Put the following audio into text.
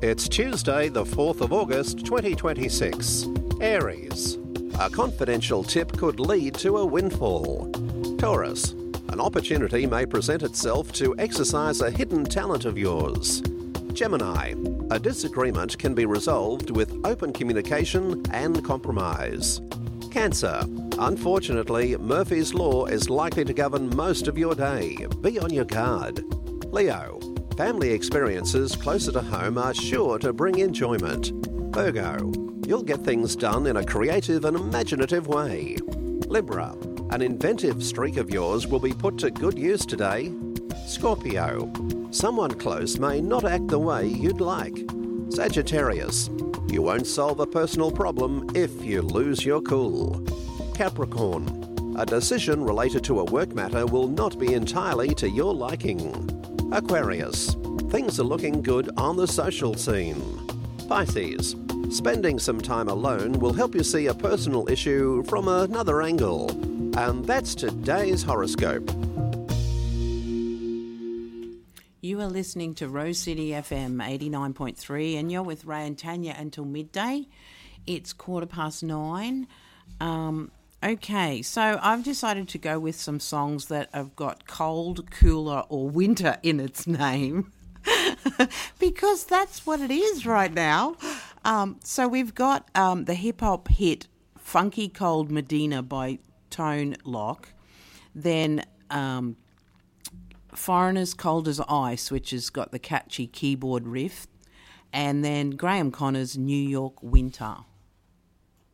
It's Tuesday, the 4th of August, 2026. Aries. A confidential tip could lead to a windfall. Taurus. An opportunity may present itself to exercise a hidden talent of yours. Gemini. A disagreement can be resolved with open communication and compromise. Cancer. Unfortunately, Murphy's Law is likely to govern most of your day. Be on your guard. Leo. Family experiences closer to home are sure to bring enjoyment. Virgo. You'll get things done in a creative and imaginative way. Libra. An inventive streak of yours will be put to good use today. Scorpio. Someone close may not act the way you'd like. Sagittarius. You won't solve a personal problem if you lose your cool. Capricorn. A decision related to a work matter will not be entirely to your liking. Aquarius. Things are looking good on the social scene. Pisces. Spending some time alone will help you see a personal issue from another angle. And that's today's horoscope. You are listening to Rose City FM 89.3 and you're with Ray and Tanya until midday. It's 9:15. Okay, so I've decided to go with some songs that have got cold, cooler or winter in its name because that's what it is right now. So we've got the hip-hop hit Funky Cold Medina by Tone Loc, then Foreigner's Cold as Ice, which has got the catchy keyboard riff, and then Graham Connor's New York Winter.